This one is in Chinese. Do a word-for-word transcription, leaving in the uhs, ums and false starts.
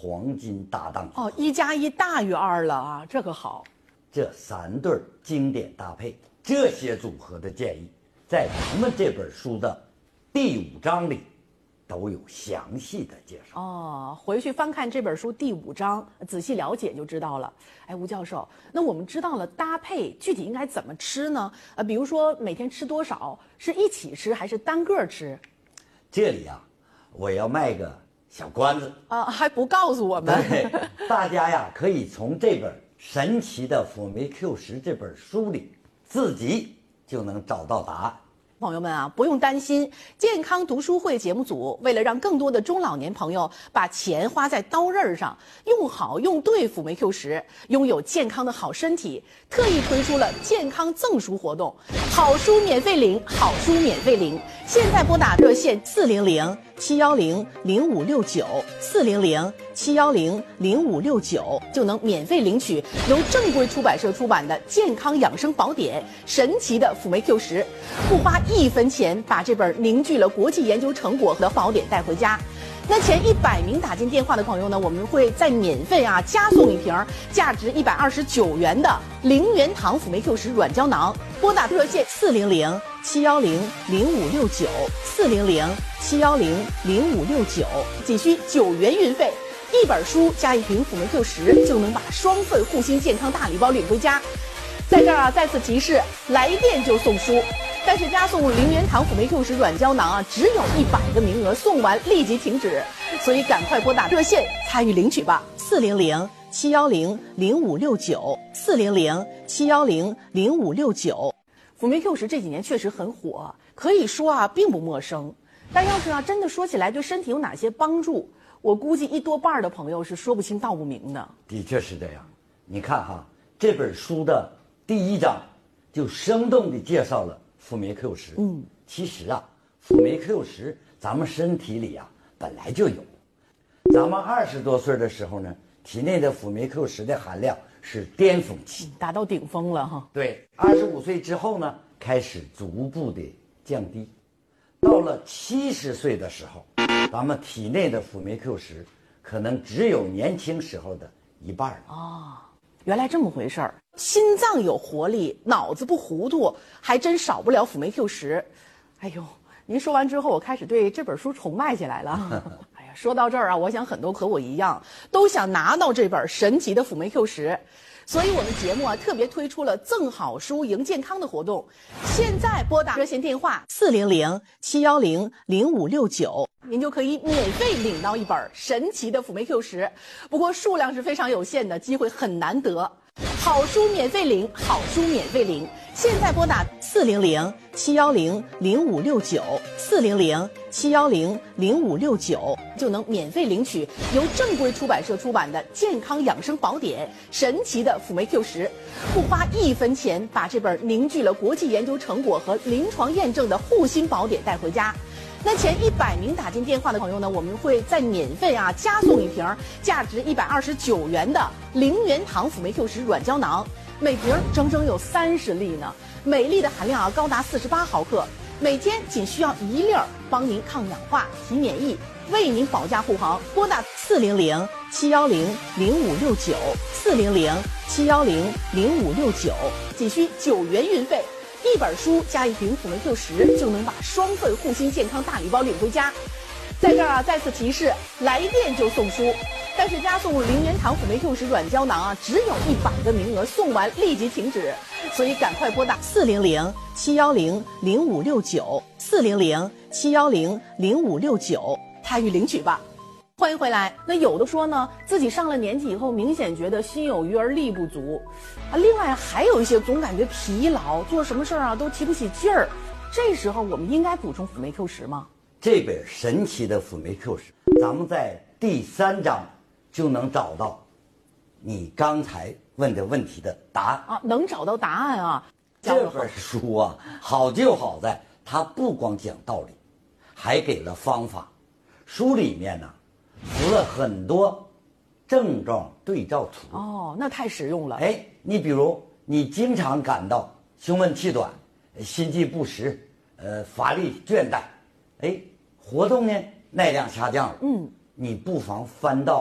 黄金搭档哦，一加一大于二了啊，这个好。 这三对经典搭配，这些组合的建议，在咱们这本书的第五章里都有详细的介绍。 哦，回去翻看这本书第五章，仔细了解就知道了。哎，吴教授，那我们知道了搭配具体应该怎么吃呢？呃，比如说每天吃多少，是一起吃还是单个吃？ 这里啊，我要卖个小关子啊，还不告诉我们？ 对，大家呀可以从这本神奇的辅酶 Q 十这本书里，自己就能找到答案。 朋友们啊，不用担心，健康读书会节目组为了让更多的中老年朋友把钱花在刀刃上，用好用对辅酶 Q 十，拥有健康的好身体，特意推出了健康赠书活动，好书免费领，好书免费领。现在拨打热线四零零七幺零零五六九四零零七幺零零五六九，就能免费领取由正规出版社出版的健康养生宝典《神奇的辅酶 Q 十》，不花一分钱把这本凝聚了国际研究成果的宝典带回家。那前一百名打进电话的朋友呢，我们会再免费啊加送一瓶价值一百二十九元的零元堂辅酶 Q 十软胶囊。拨打热线四零零七幺零零五六九四零零七幺零零五六九，仅需九元运费。一本书加一瓶辅酶 Q 十，就能把双份护心健康大礼包领回家。在这儿啊，再次提示，来电就送书。但是加送零元堂辅酶 Q 十软胶囊啊，只有一百个名额，送完立即停止，所以赶快拨打热线参与领取吧。四零零七幺零零五六九四零零七幺零零五六九。辅酶 Q 十这几年确实很火，可以说啊并不陌生。但要是啊真的说起来对身体有哪些帮助，我估计一多半的朋友是说不清道不明的。 的确是这样，你看哈，这本书的第一章就生动地介绍了辅酶 Q 十。嗯，其实啊，辅酶 Q 十咱们身体里啊本来就有。咱们二十多岁的时候呢，体内的辅酶 Q 十的含量是巅峰期， 达到顶峰了哈。 对，二十五岁之后呢，开始逐步的降低。到了七十岁的时候，咱们体内的辅酶 Q 十可能只有年轻时候的一半了。 哦，原来这么回事儿。心脏有活力，脑子不糊涂，还真少不了辅酶 Q 十。哎呦，您说完之后，我开始对这本书崇拜起来了。哎呀，说到这儿啊，我想很多和我一样，都想拿到这本神奇的辅酶 Q 十。所以我们节目啊特别推出了赠好书赢健康的活动，现在拨打热线电话四零零七幺零零五六九，您就可以免费领到一本神奇的辅酶 Q 十，不过数量是非常有限的，机会很难得。好书免费领，好书免费领，现在拨打四零零七幺零零五六九四零零七幺零零五六九，就能免费领取由正规出版社出版的健康养生宝典《神奇的辅酶 Q 十》，不花一分钱把这本凝聚了国际研究成果和临床验证的护心宝典带回家。那前一百名打进电话的朋友呢，我们会再免费啊加送一瓶价值一百二十九元的零元堂辅酶 Q 十软胶囊，每瓶整整有三十粒呢，每粒的含量啊高达四十八毫克，每天仅需要一粒儿，帮您抗氧化、提免疫，为您保驾护航。拨打四零零七幺零零五六九四零零七幺零零五六九，仅需九元运费。一本书加一瓶辅酶 Q 十，就能把双份护心健康大礼包领回家。在这儿啊，再次提示，来电就送书，但是加送零元堂辅酶 Q 十软胶囊啊，只有一百个名额，送完立即停止，所以赶快拨打四零零七幺零零五六九四零零七幺零零五六九参与领取吧。欢迎回来。那有的说呢，自己上了年纪以后，明显觉得心有余而力不足，啊，另外还有一些总感觉疲劳，做什么事儿啊都提不起劲儿。这时候我们应该补充辅酶 Q 十吗？ 这本神奇的辅酶 Q 十，咱们在第三章就能找到你刚才问的问题的答案啊，能找到答案啊。 这本书啊，好就好在它不光讲道理，还给了方法。书里面呢，附了很多症状对照图。 哦，那太实用了。 哎，你比如你经常感到胸闷气短、心悸不时、呃乏力倦怠，哎，活动呢耐量下降了。嗯，你不妨翻到